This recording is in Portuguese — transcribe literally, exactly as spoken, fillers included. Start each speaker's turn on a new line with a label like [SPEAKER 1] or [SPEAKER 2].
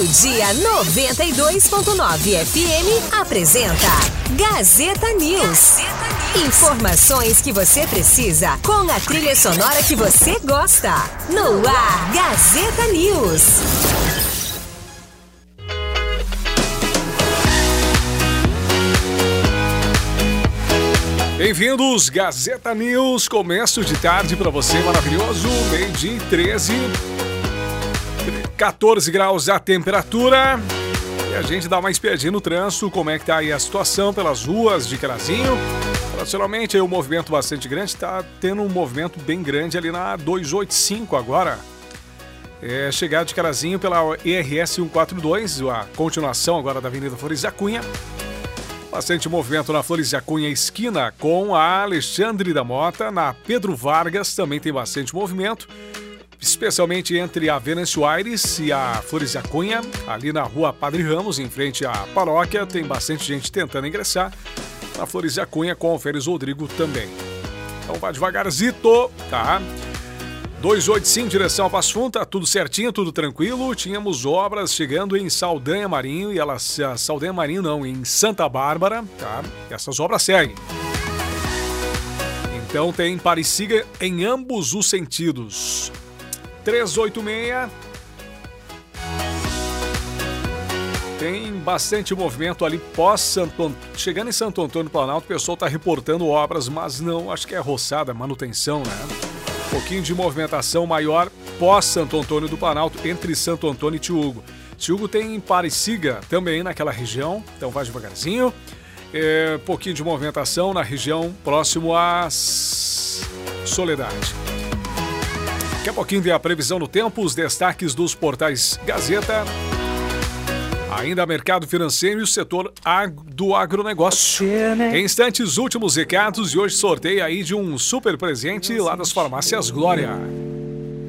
[SPEAKER 1] Rio Dia noventa e dois ponto nove F M apresenta Gazeta News. Gazeta News. Informações que você precisa com a trilha sonora que você gosta. No ar, Gazeta News.
[SPEAKER 2] Bem-vindos, Gazeta News, começo de tarde para você, maravilhoso, meio-dia e treze, quatorze graus a temperatura, e a gente dá uma espiadinha no trânsito, como é que tá aí a situação pelas ruas de Carazinho. Tradicionalmente aí o movimento bastante grande, tá tendo um movimento bem grande ali na duzentos e oitenta e cinco agora, é, chegada de Carazinho pela E R S cento e quarenta e dois, a continuação agora da Avenida Flores da Cunha. Bastante movimento na Flores da Cunha, esquina com a Alexandre da Mota. Na Pedro Vargas também tem bastante movimento, especialmente entre a Venâncio Aires e a Flores da Cunha. Ali na rua Padre Ramos, em frente à paróquia, tem bastante gente tentando ingressar. Na Flores da Cunha com o Félix Rodrigo também. Então vai devagarzito, tá? duzentos e oitenta e cinco, direção ao Passo Fundo, tá tudo certinho, tudo tranquilo. Tínhamos obras chegando em Saldanha Marinho, e elas, Saldanha Marinho não, em Santa Bárbara, tá? Essas obras seguem. Então tem pare e siga em ambos os sentidos. trezentos e oitenta e seis. Tem bastante movimento ali pós-Santo Antônio. Chegando em Santo Antônio do Planalto, o pessoal tá reportando obras, mas não, acho que é roçada, manutenção, né? Um pouquinho de movimentação maior pós-Santo Antônio do Planalto, entre Santo Antônio e Tiúgo. Tiúgo tem pare e siga também naquela região, então vai devagarzinho. É, um pouquinho de movimentação na região próximo a Soledade. Daqui a pouquinho vem a previsão do tempo, os destaques dos portais Gazeta. Ainda mercado financeiro e o setor do agronegócio. Em instantes, últimos recados e hoje sorteio aí de um super presente lá das farmácias Glória.